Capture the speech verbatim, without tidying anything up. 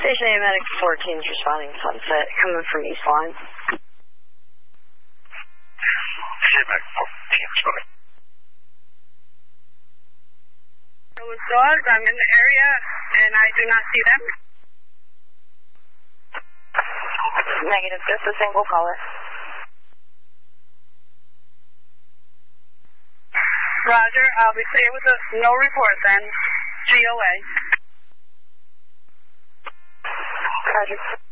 Station A Medic fourteen is responding to Sunset, coming from East Line. Station A Medic fourteen responding. Those dogs, I'm in the area, and I do not see them. Negative, just a single caller. Roger, I'll be clear with a no report then. G O A. Roger.